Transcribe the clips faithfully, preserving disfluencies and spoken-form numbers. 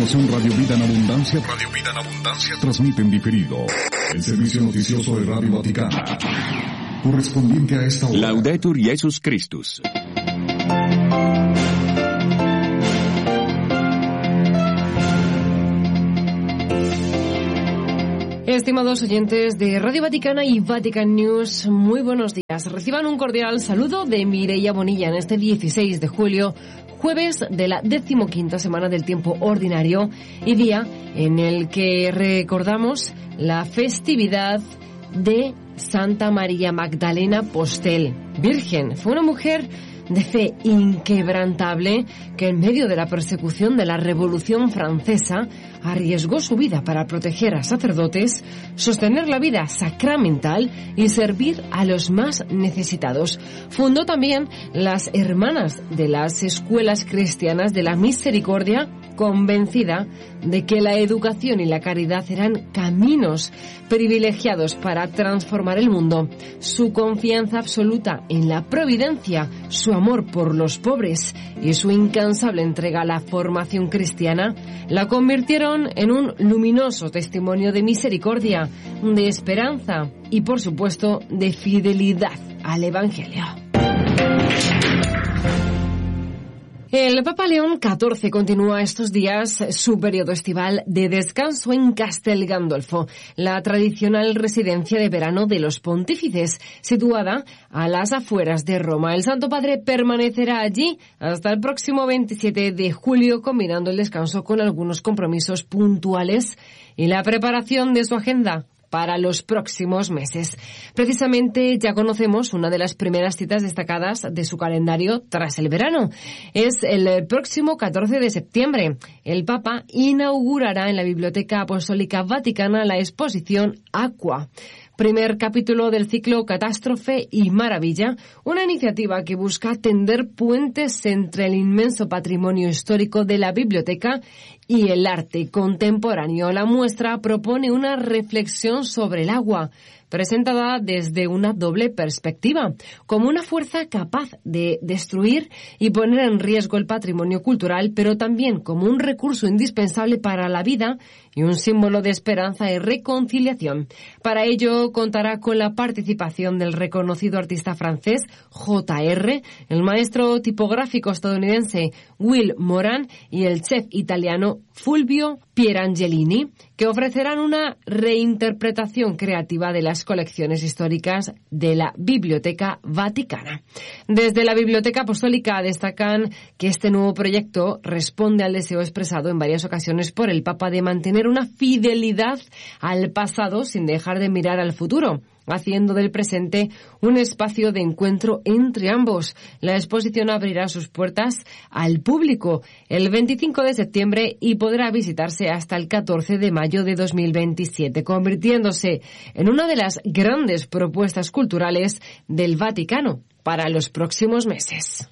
continuación Radio Vida en Abundancia. Radio Vida en Abundancia transmite en diferido el servicio noticioso de Radio Vaticana, correspondiente a esta hora. Laudetur Jesus Christus. Estimados oyentes de Radio Vaticana y Vatican News, muy buenos días. Reciban un cordial saludo de Mireia Bonilla en este dieciséis de julio, jueves de la decimoquinta semana del tiempo ordinario y día en el que recordamos la festividad de Santa María Magdalena Postel. Virgen, fue una mujer de fe inquebrantable que en medio de la persecución de la Revolución Francesa arriesgó su vida para proteger a sacerdotes, sostener la vida sacramental y servir a los más necesitados. Fundó también las Hermanas de las Escuelas Cristianas de la Misericordia, convencida de que la educación y la caridad eran caminos privilegiados para transformar el mundo. Su confianza absoluta en la providencia, su amor por los pobres y su incansable entrega a la formación cristiana la convirtieron en un luminoso testimonio de misericordia, de esperanza y, por supuesto, de fidelidad al Evangelio. El Papa León catorce continúa estos días su periodo estival de descanso en Castel Gandolfo, la tradicional residencia de verano de los pontífices, situada a las afueras de Roma. El Santo Padre permanecerá allí hasta el próximo veintisiete de julio, combinando el descanso con algunos compromisos puntuales y la preparación de su agenda para los próximos meses. Precisamente ya conocemos una de las primeras citas destacadas de su calendario tras el verano. Es el próximo catorce de septiembre. El Papa inaugurará en la Biblioteca Apostólica Vaticana la exposición Aqua, primer capítulo del ciclo Catástrofe y Maravilla, una iniciativa que busca tender puentes entre el inmenso patrimonio histórico de la biblioteca y el arte contemporáneo. La muestra propone una reflexión sobre el agua, presentada desde una doble perspectiva, como una fuerza capaz de destruir y poner en riesgo el patrimonio cultural, pero también como un recurso indispensable para la vida y un símbolo de esperanza y reconciliación. Para ello contará con la participación del reconocido artista francés J R, el maestro tipográfico estadounidense Will Moran y el chef italiano Fulvio Pierangelini, que ofrecerán una reinterpretación creativa de las colecciones históricas de la Biblioteca Vaticana. Desde la Biblioteca Apostólica destacan que este nuevo proyecto responde al deseo expresado en varias ocasiones por el Papa de mantener una fidelidad al pasado sin dejar de mirar al futuro, haciendo del presente un espacio de encuentro entre ambos. La exposición abrirá sus puertas al público el veinticinco de septiembre y podrá visitarse hasta el catorce de mayo de dos mil veintisiete, convirtiéndose en una de las grandes propuestas culturales del Vaticano para los próximos meses.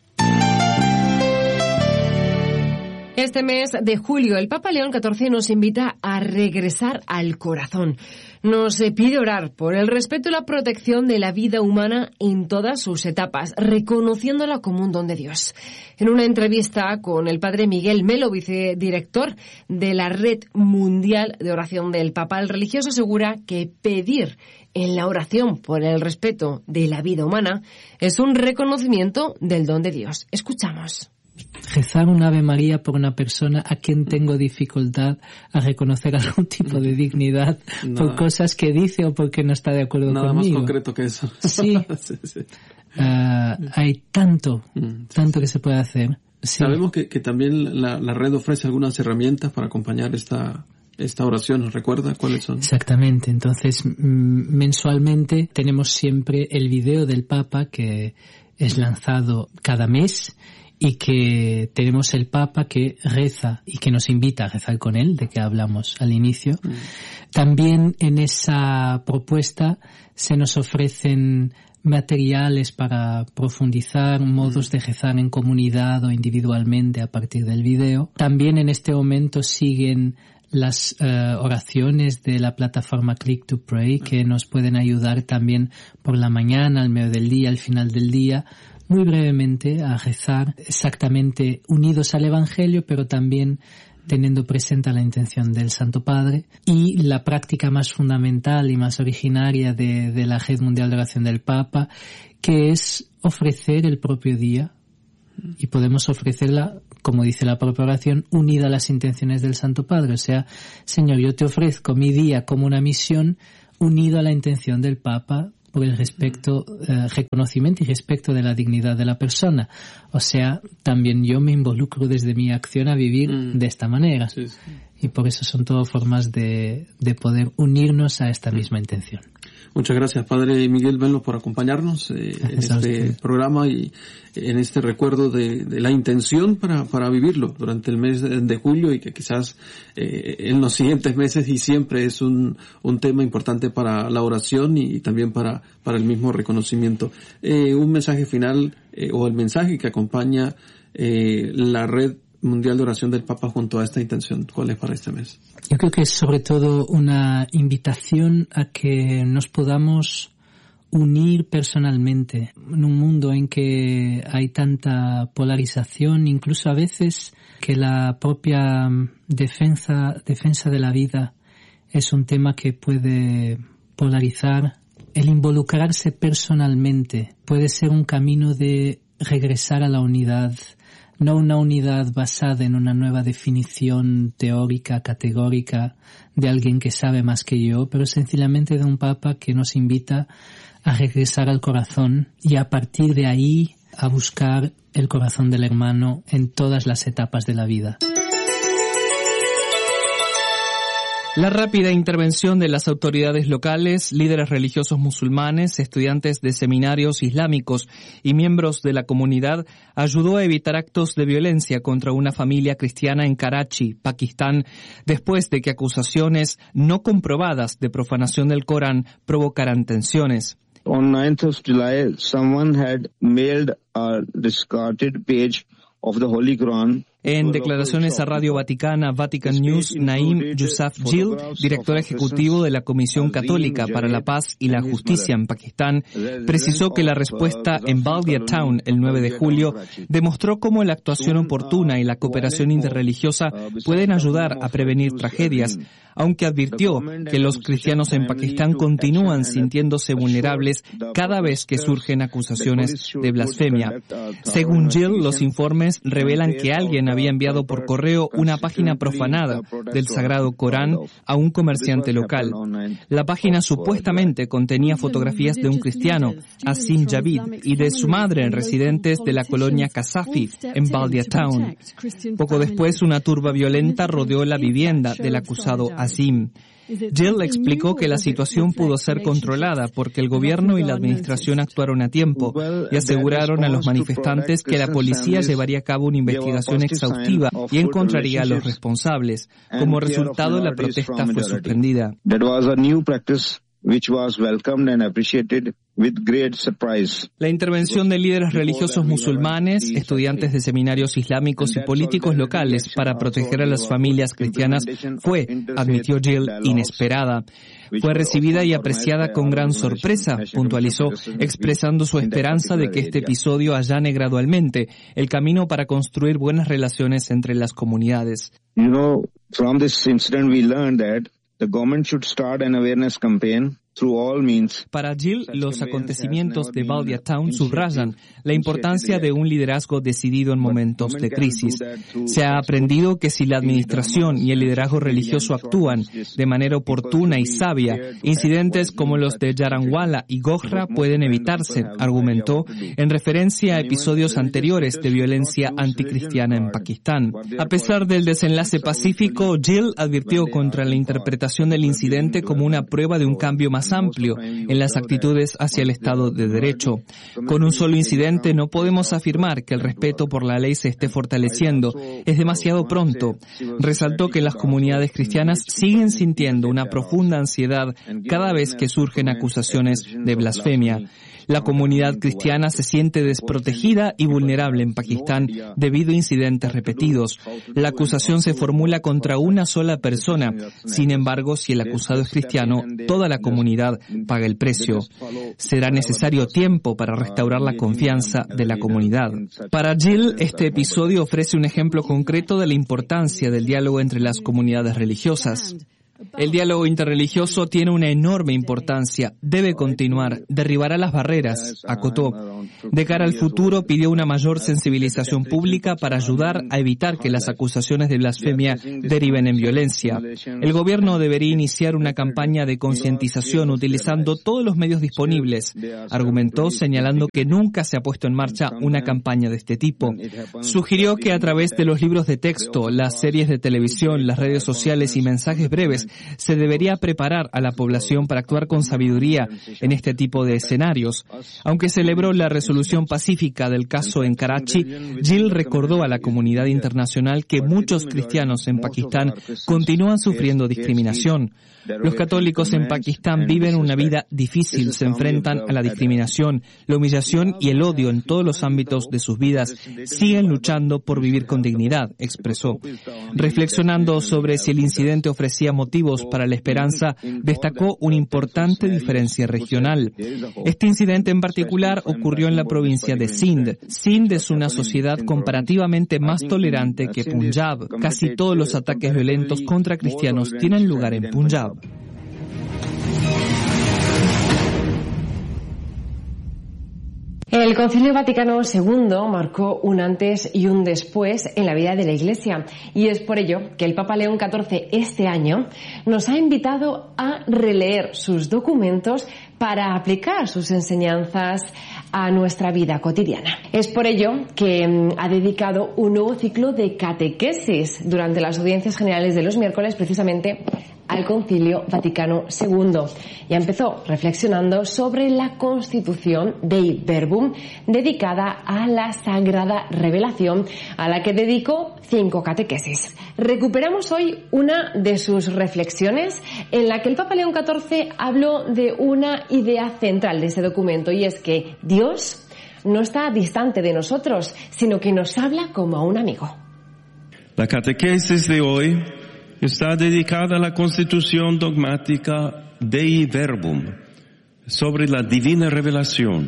Este mes de julio, el Papa León catorce nos invita a regresar al corazón. Nos pide orar por el respeto y la protección de la vida humana en todas sus etapas, reconociéndola como un don de Dios. En una entrevista con el padre Miguel Melo, vicedirector de la Red Mundial de Oración del Papa, el religioso asegura que pedir en la oración por el respeto de la vida humana es un reconocimiento del don de Dios. Escuchamos. Rezar un Ave María por una persona a quien tengo dificultad a reconocer algún tipo de dignidad nada, por cosas que dice o porque no está de acuerdo nada conmigo. Nada más concreto que eso. Sí. sí, sí. Uh, hay tanto, mm, tanto sí, que se puede hacer. Sí. Sabemos que, que también la, la red ofrece algunas herramientas para acompañar esta esta oración. ¿Nos recuerda cuáles son? Exactamente. Entonces, mensualmente tenemos siempre el video del Papa que es lanzado cada mes, y que tenemos el Papa que reza y que nos invita a rezar con él, de que hablamos al inicio. Mm. También en esa propuesta se nos ofrecen materiales para profundizar, modos de rezar en comunidad o individualmente a partir del video. También en este momento siguen las uh, oraciones de la plataforma Click to Pray, que nos pueden ayudar también por la mañana, al medio del día, al final del día, muy brevemente a rezar exactamente unidos al Evangelio, pero también teniendo presente la intención del Santo Padre. Y la práctica más fundamental y más originaria de, de la Red Mundial de Oración del Papa, que es ofrecer el propio día, y podemos ofrecerla, como dice la propia oración, unida a las intenciones del Santo Padre. O sea, Señor, yo te ofrezco mi día como una misión unido a la intención del Papa por el respecto, eh, reconocimiento y respeto de la dignidad de la persona. O sea, también yo me involucro desde mi acción a vivir mm. de esta manera. Sí, sí. Y por eso son todas formas de, de poder unirnos a esta misma intención. Muchas gracias, Padre Miguel Benlo, por acompañarnos eh, en este programa y en este recuerdo de, de la intención para, para vivirlo durante el mes de julio, y que quizás eh, en los siguientes meses y siempre es un, un tema importante para la oración y también para, para el mismo reconocimiento. Eh, un mensaje final eh, o el mensaje que acompaña eh, la Red Mundial de Oración del Papa junto a esta intención. ¿Cuál es para este mes? Yo creo que es sobre todo una invitación a que nos podamos unir personalmente en un mundo en que hay tanta polarización, incluso a veces que la propia defensa, defensa de la vida es un tema que puede polarizar. El involucrarse personalmente puede ser un camino de regresar a la unidad. No una unidad basada en una nueva definición teórica, categórica de alguien que sabe más que yo, pero sencillamente de un Papa que nos invita a regresar al corazón y a partir de ahí a buscar el corazón del hermano en todas las etapas de la vida. La rápida intervención de las autoridades locales, líderes religiosos musulmanes, estudiantes de seminarios islámicos y miembros de la comunidad ayudó a evitar actos de violencia contra una familia cristiana en Karachi, Pakistán, después de que acusaciones no comprobadas de profanación del Corán provocaran tensiones. On ninth of July, someone had mailed a discarded page of the Holy Quran. En declaraciones a Radio Vaticana, Vatican News, Naim Yousaf Gil, director ejecutivo de la Comisión Católica para la Paz y la Justicia en Pakistán, precisó que la respuesta en Baldia Town el nueve de julio demostró cómo la actuación oportuna y la cooperación interreligiosa pueden ayudar a prevenir tragedias, aunque advirtió que los cristianos en Pakistán continúan sintiéndose vulnerables cada vez que surgen acusaciones de blasfemia. Según Gil, los informes revelan que alguien había enviado por correo una página profanada del Sagrado Corán a un comerciante local. La página supuestamente contenía fotografías de un cristiano, Asim Javid, y de su madre, residentes de la colonia Kasafi, en Baldia Town. Poco después, una turba violenta rodeó la vivienda del acusado Asim. Jill explicó que la situación pudo ser controlada porque el gobierno y la administración actuaron a tiempo y aseguraron a los manifestantes que la policía llevaría a cabo una investigación exhaustiva y encontraría a los responsables. Como resultado, la protesta fue suspendida. Which was welcomed and appreciated with great surprise. La intervención de líderes religiosos musulmanes, estudiantes de seminarios islámicos y políticos locales para proteger a las familias cristianas fue, admitió Jill, inesperada. Fue recibida y apreciada con gran sorpresa, puntualizó, expresando su esperanza de que este episodio allane gradualmente el camino para construir buenas relaciones entre las comunidades. You know, from this incident we learned that the government should start an awareness campaign through all means. Para Jill, los acontecimientos de Baldia Town subrayan la importancia de un liderazgo decidido en momentos de crisis. Se ha aprendido que si la administración y el liderazgo religioso actúan de manera oportuna y sabia, incidentes como los de Yaranwala y Gohra pueden evitarse, argumentó, en referencia a episodios anteriores de violencia anticristiana en Pakistán. A pesar del desenlace pacífico, Jill advirtió contra la interpretación del incidente como una prueba de un cambio más amplio en las actitudes hacia el Estado de Derecho. Con un solo incidente no podemos afirmar que el respeto por la ley se esté fortaleciendo. Es demasiado pronto. Resaltó que las comunidades cristianas siguen sintiendo una profunda ansiedad cada vez que surgen acusaciones de blasfemia. La comunidad cristiana se siente desprotegida y vulnerable en Pakistán debido a incidentes repetidos. La acusación se formula contra una sola persona. Sin embargo, si el acusado es cristiano, toda la comunidad paga el precio. Será necesario tiempo para restaurar la confianza de la comunidad. Para Jill, este episodio ofrece un ejemplo concreto de la importancia del diálogo entre las comunidades religiosas. El diálogo interreligioso tiene una enorme importancia. Debe continuar. Derribará las barreras, acotó. De cara al futuro, pidió una mayor sensibilización pública para ayudar a evitar que las acusaciones de blasfemia deriven en violencia. El gobierno debería iniciar una campaña de concientización utilizando todos los medios disponibles, argumentó, señalando que nunca se ha puesto en marcha una campaña de este tipo. Sugirió que a través de los libros de texto, las series de televisión, las redes sociales y mensajes breves, se debería preparar a la población para actuar con sabiduría en este tipo de escenarios. Aunque celebró la resolución pacífica del caso en Karachi, Jill recordó a la comunidad internacional que muchos cristianos en Pakistán continúan sufriendo discriminación. Los católicos en Pakistán viven una vida difícil, se enfrentan a la discriminación, la humillación y el odio en todos los ámbitos de sus vidas. Siguen luchando por vivir con dignidad, expresó. Reflexionando sobre si el incidente ofrecía motivos para la esperanza, destacó una importante diferencia regional. Este incidente en particular ocurrió en la provincia de Sindh. Sindh es una sociedad comparativamente más tolerante que Punjab. Casi todos los ataques violentos contra cristianos tienen lugar en Punjab. El Concilio Vaticano segundo marcó un antes y un después en la vida de la Iglesia, y es por ello que el Papa León catorce este año nos ha invitado a releer sus documentos para aplicar sus enseñanzas a nuestra vida cotidiana. Es por ello que ha dedicado un nuevo ciclo de catequesis durante las audiencias generales de los miércoles precisamente al Concilio Vaticano segundo. Ya empezó reflexionando sobre la Constitución Dei Verbum, dedicada a la Sagrada Revelación, a la que dedicó cinco catequesis. Recuperamos hoy una de sus reflexiones en la que el Papa León catorce habló de una idea central de ese documento, y es que Dios no está distante de nosotros, sino que nos habla como a un amigo. La catequesis de hoy está dedicada a la Constitución Dogmática Dei Verbum, sobre la Divina Revelación.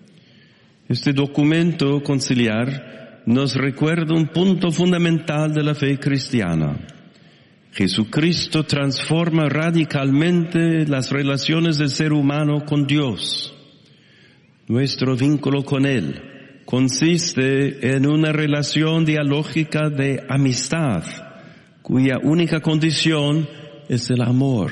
Este documento conciliar nos recuerda un punto fundamental de la fe cristiana. Jesucristo transforma radicalmente las relaciones del ser humano con Dios. Nuestro vínculo con Él consiste en una relación dialógica de amistad, cuya única condición es el amor.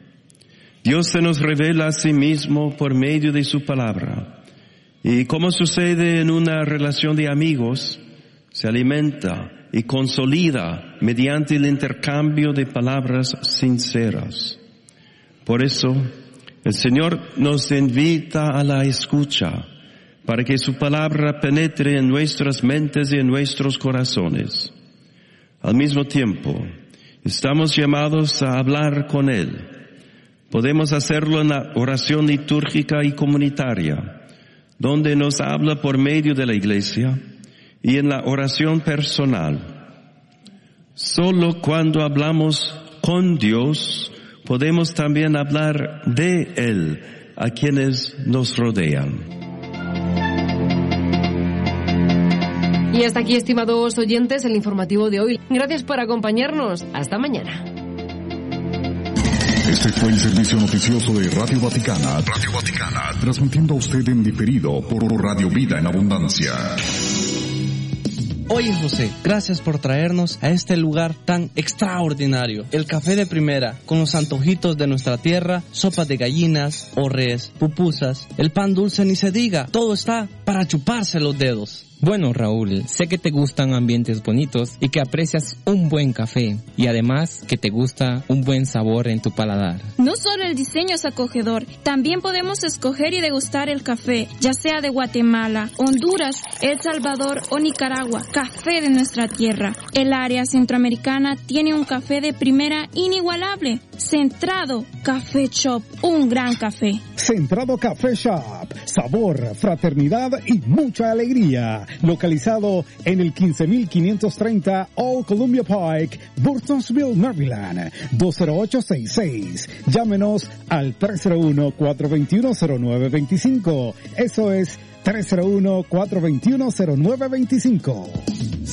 Dios se nos revela a sí mismo por medio de su palabra. Y como sucede en una relación de amigos, se alimenta y consolida mediante el intercambio de palabras sinceras. Por eso, el Señor nos invita a la escucha, para que su palabra penetre en nuestras mentes y en nuestros corazones. Al mismo tiempo, estamos llamados a hablar con Él. Podemos hacerlo en la oración litúrgica y comunitaria, donde nos habla por medio de la Iglesia, y en la oración personal. Solo cuando hablamos con Dios, podemos también hablar de Él a quienes nos rodean. Y hasta aquí, estimados oyentes, el informativo de hoy. Gracias por acompañarnos. Hasta mañana. Este fue el servicio noticioso de Radio Vaticana. Radio Vaticana. Transmitiendo a usted en diferido por Radio Vida en Abundancia. Oye, José, gracias por traernos a este lugar tan extraordinario. El café de primera, con los antojitos de nuestra tierra, sopas de gallinas, orres, pupusas, el pan dulce ni se diga. Todo está para chuparse los dedos. Bueno, Raúl, sé que te gustan ambientes bonitos y que aprecias un buen café, y además que te gusta un buen sabor en tu paladar. No solo el diseño es acogedor, también podemos escoger y degustar el café, ya sea de Guatemala, Honduras, El Salvador o Nicaragua, café de nuestra tierra. El área centroamericana tiene un café de primera inigualable. Centrado Café Shop, un gran café. Centrado Café Shop, sabor, fraternidad y mucha alegría. Localizado en el quince mil quinientos treinta Old Columbia Pike, Burtonsville, Maryland, dos cero ocho seis seis. Llámenos al tres cero uno, cuatro dos uno, cero nueve dos cinco. Eso es tres cero uno, cuatro dos uno, cero nueve dos cinco.